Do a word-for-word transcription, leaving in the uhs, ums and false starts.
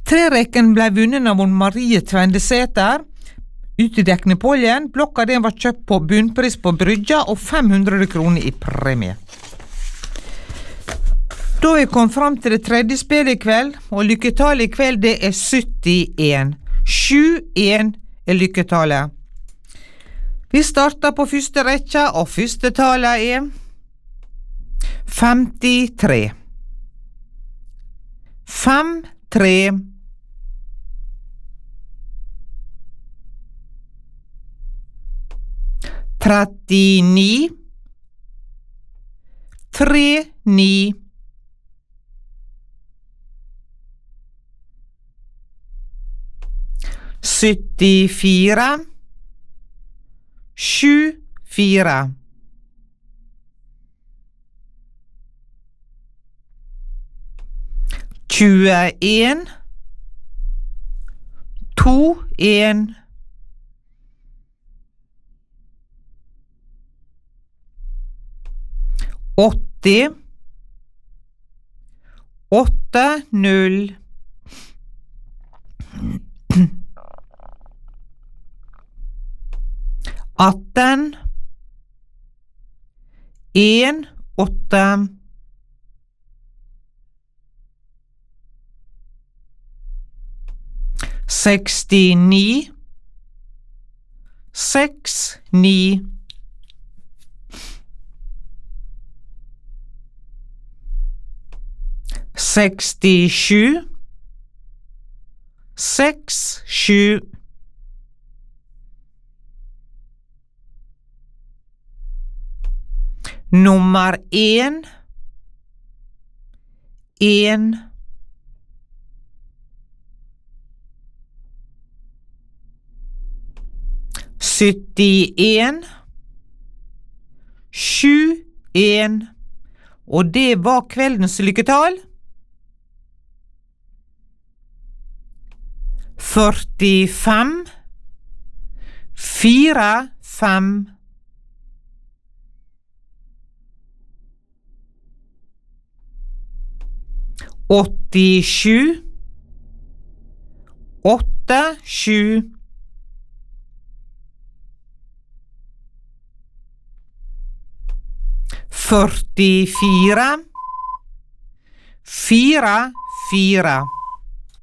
Trerekken ble vunnet av Marie Tvendesæter ut i Deknepoljen. Blokka den var kjøpt på bunnpris på Brygja og fem hundre kroner i premie. Da er vi kommet fram til det tredje spillet i kveld, og lykketallet i kveld det er syttien. sju-en er lykketallet. Vi starter på første rekka, og første tallet er femtitre. Fem, tre. Trettini. Tre, ni. Syttifire. Sju, fire. Tjueen. To, en. Åtti. Åtte, null. Atten. En, åtte. Sekstini. Seks, ni. Sekstisju. Seks, sju. Nummer en. En. Syttien. Sju, en. Og det var kveldens lykketall. Førtifem. Fire, fem. Åttisju. Åtte, sju. Førtifire. Fire, fire.